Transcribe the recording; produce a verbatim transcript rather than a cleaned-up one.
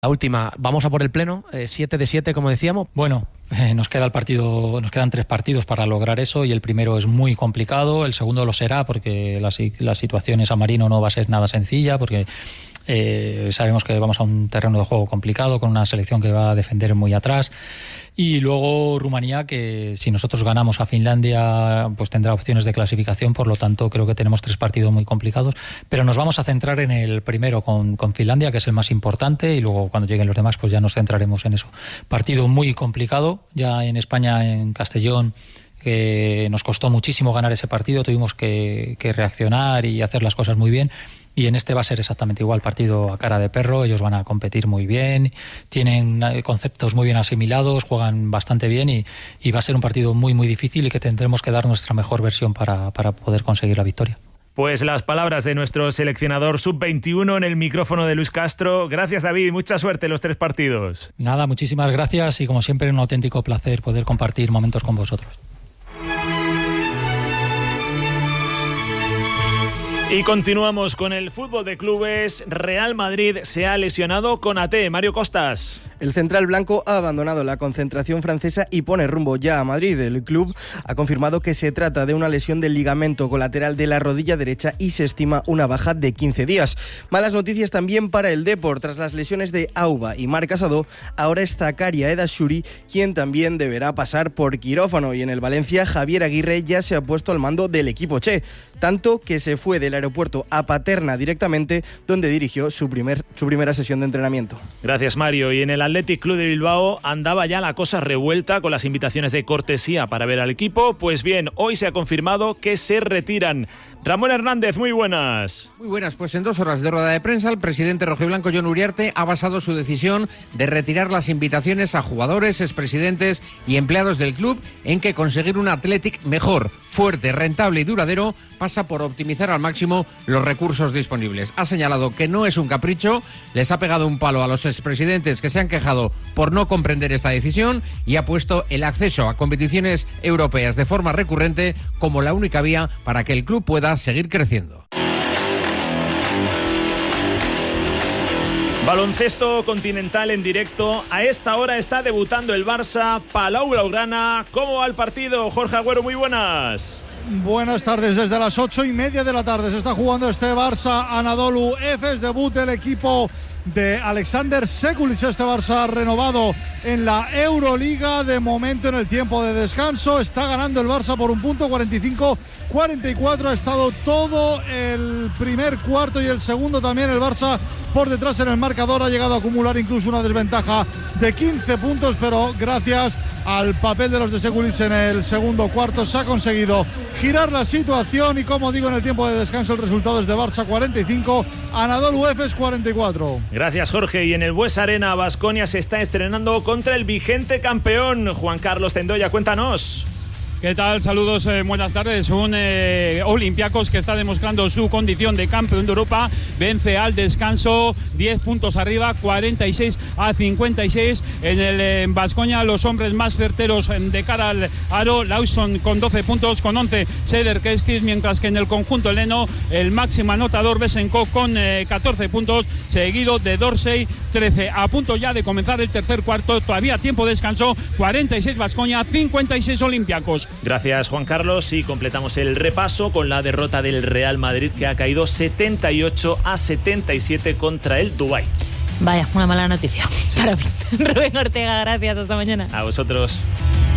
La última, vamos a por el pleno, siete de siete como decíamos. Bueno, eh, nos queda el partido, nos quedan tres partidos para lograr eso y el primero es muy complicado, el segundo lo será porque la, la situación en San Marino no va a ser nada sencilla porque eh, sabemos que vamos a un terreno de juego complicado con una selección que va a defender muy atrás. Y luego Rumanía, que si nosotros ganamos a Finlandia, pues tendrá opciones de clasificación, por lo tanto creo que tenemos tres partidos muy complicados, pero nos vamos a centrar en el primero con, con Finlandia, que es el más importante, y luego cuando lleguen los demás pues ya nos centraremos en eso. Partido muy complicado, ya en España, en Castellón, que nos costó muchísimo ganar ese partido, tuvimos que, que reaccionar y hacer las cosas muy bien. Y en este va a ser exactamente igual, partido a cara de perro, ellos van a competir muy bien, tienen conceptos muy bien asimilados, juegan bastante bien y, y va a ser un partido muy muy difícil y que tendremos que dar nuestra mejor versión para, para poder conseguir la victoria. Pues las palabras de nuestro seleccionador sub veintiuno en el micrófono de Luis Castro. Gracias, David, mucha suerte en los tres partidos. Nada, muchísimas gracias y como siempre un auténtico placer poder compartir momentos con vosotros. Y continuamos con el fútbol de clubes. Real Madrid se ha lesionado con A T. Mario Costas. El central blanco ha abandonado la concentración francesa y pone rumbo ya a Madrid. El club ha confirmado que se trata de una lesión del ligamento colateral de la rodilla derecha y se estima una baja de quince días. Malas noticias también para el Depor. Tras las lesiones de Auba y Marc Casado, ahora es Zakaria Edashuri quien también deberá pasar por quirófano. Y en el Valencia, Javier Aguirre ya se ha puesto al mando del equipo Che, tanto que se fue del aeropuerto a Paterna directamente, donde dirigió su, primer, su primera sesión de entrenamiento. Gracias, Mario. Y en el Athletic Club de Bilbao andaba ya la cosa revuelta con las invitaciones de cortesía para ver al equipo. Pues bien, hoy se ha confirmado que se retiran. Ramón Hernández, muy buenas. Muy buenas, pues en dos horas de rueda de prensa el presidente rojiblanco Jon Uriarte ha basado su decisión de retirar las invitaciones a jugadores, expresidentes y empleados del club en que conseguir un Athletic mejor, fuerte, rentable y duradero pasa por optimizar al máximo los recursos disponibles. Ha señalado que no es un capricho, les ha pegado un palo a los expresidentes que se han quejado por no comprender esta decisión y ha puesto el acceso a competiciones europeas de forma recurrente como la única vía para que el club pueda seguir creciendo. Baloncesto continental en directo. A esta hora está debutando el Barça. Palau Blaugrana. ¿Cómo va el partido? Jorge Agüero, muy buenas. Buenas tardes, desde las ocho y media de la tarde se está jugando este Barça Anadolu Efes, debut del equipo de Alexander Sekulic, este Barça renovado en la Euroliga. De momento en el tiempo de descanso está ganando el Barça por un punto, cuarenta y cinco cuarenta y cuatro, ha estado todo el primer cuarto y el segundo también el Barça por detrás en el marcador, ha llegado a acumular incluso una desventaja de quince puntos, pero gracias al papel de los de Sekulic en el segundo cuarto se ha conseguido girar la situación y, como digo, en el tiempo de descanso el resultado es de Barça cuarenta y cinco, Anadolu Efes cuarenta y cuatro. Gracias, Jorge. Y en el Bues Arena, Baskonia se está estrenando contra el vigente campeón. Juan Carlos Tendoya, cuéntanos. ¿Qué tal? Saludos, eh, buenas tardes. Un eh, Olympiacos que está demostrando su condición de campeón de Europa. Vence al descanso, diez puntos arriba, cuarenta y seis a cincuenta y seis. En el Baskonia, los hombres más certeros de cara al aro. Lawson con doce puntos, con once Seder Keskis, mientras que en el conjunto heleno, el máximo anotador Besenko con eh, catorce puntos, seguido de Dorsey, trece. A punto ya de comenzar el tercer cuarto, todavía tiempo de descanso, cuarenta y seis Baskonia, cincuenta y seis Olympiacos. Gracias, Juan Carlos, y completamos el repaso con la derrota del Real Madrid, que ha caído setenta y ocho a setenta y siete contra el Dubái. Vaya, una mala noticia para mí. Rubén Ortega, gracias, hasta mañana. A vosotros.